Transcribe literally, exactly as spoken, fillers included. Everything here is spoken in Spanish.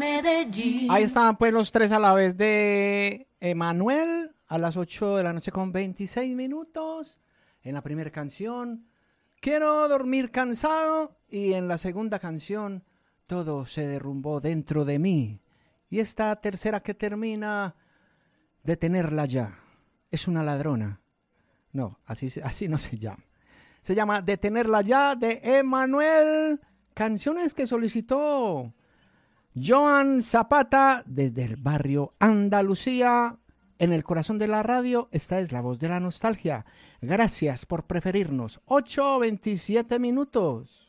Medellín. Ahí estaban pues los tres a la vez de Emanuel a las ocho de la noche con veintiséis minutos. En la primera canción, Quiero dormir cansado. Y en la segunda canción, Todo se derrumbó dentro de mí. Y esta tercera que termina, Detenerla ya. Es una ladrona. No, así, así no se llama. Se llama Detenerla ya de Emanuel. Canciones que solicitó Joan Zapata desde el barrio Andalucía. En el corazón de la radio, esta es la voz de la nostalgia. Gracias por preferirnos. ocho veintisiete minutos.